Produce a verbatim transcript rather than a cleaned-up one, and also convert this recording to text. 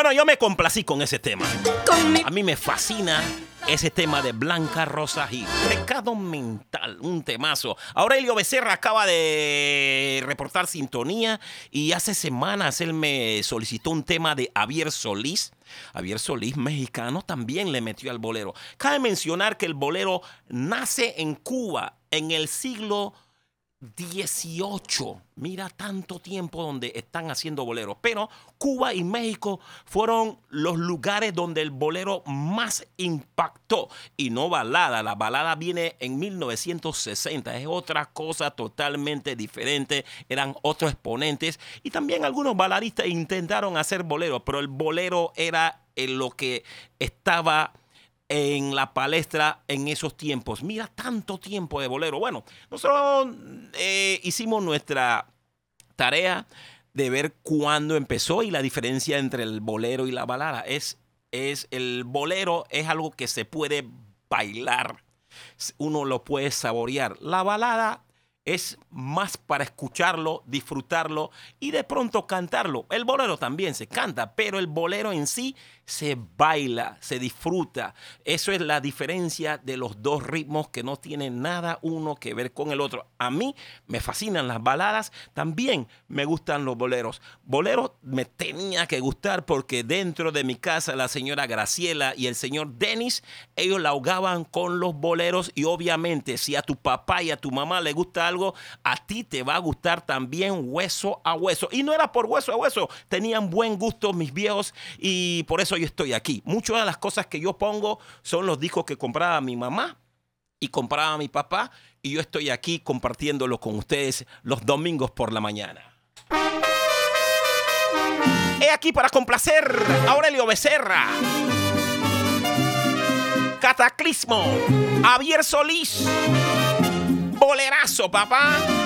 Bueno, yo me complací con ese tema. Con mi... A mí me fascina ese tema de Blanca Rosa Gil. Pecado mental, un temazo. Aurelio Becerra acaba de reportar sintonía y hace semanas él me solicitó un tema de Javier Solís. Javier Solís, mexicano, también le metió al bolero. Cabe mencionar que el bolero nace en Cuba en el siglo dieciocho. Mira, tanto tiempo donde están haciendo boleros. Pero Cuba y México fueron los lugares donde el bolero más impactó. Y no balada. La balada viene en mil novecientos sesenta. Es otra cosa totalmente diferente. Eran otros exponentes. Y también algunos baladistas intentaron hacer bolero. Pero el bolero era en lo que estaba en la palestra en esos tiempos. Mira, tanto tiempo de bolero. Bueno, nosotros eh, hicimos nuestra tarea de ver cuándo empezó y la diferencia entre el bolero y la balada. Es, es, el bolero es algo que se puede bailar. Uno lo puede saborear. La balada es más para escucharlo, disfrutarlo y de pronto cantarlo. El bolero también se canta, pero el bolero en sí se baila, se disfruta. Eso es la diferencia de los dos ritmos que no tienen nada uno que ver con el otro. A mí me fascinan las baladas, también me gustan los boleros. Boleros me tenía que gustar porque dentro de mi casa la señora Graciela y el señor Denis, ellos la ahogaban con los boleros y obviamente si a tu papá y a tu mamá le gusta algo, a ti te va a gustar también hueso a hueso. Y no era por hueso a hueso, tenían buen gusto mis viejos y por eso yo estoy aquí. Muchas de las cosas que yo pongo son los discos que compraba mi mamá y compraba mi papá y yo estoy aquí compartiéndolo con ustedes los domingos por la mañana. He aquí para complacer a Aurelio Becerra, Cataclismo, Javier Solís, bolerazo, papá.